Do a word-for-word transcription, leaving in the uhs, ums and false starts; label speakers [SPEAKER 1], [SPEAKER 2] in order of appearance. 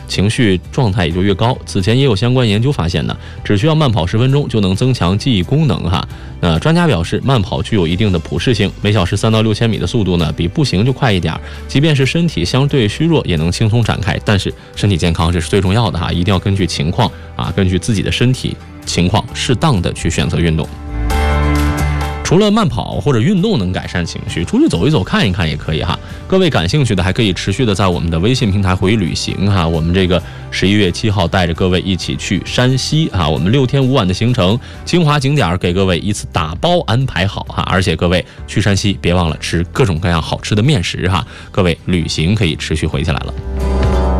[SPEAKER 1] 情绪状态也就越高。此前也有相关研究发现呢，只需要慢跑十分钟就能增强记忆功能哈。那专家表示，慢跑具有一定的普适性，每小时三到六千米的速度呢，比步行就快一点，即便是身体相对虚弱，也能轻松展开。但是身体健康这是最重要的哈，一定要根据情况啊，根据自己的身体情况，适当的去选择运动。除了慢跑或者运动能改善情绪，出去走一走看一看也可以哈。各位感兴趣的还可以持续的在我们的微信平台回旅行哈。我们这个十一月七号带着各位一起去山西哈，我们六天五晚的行程，精华景点给各位一次打包安排好哈。而且各位去山西别忘了吃各种各样好吃的面食哈。各位旅行可以持续回起来了。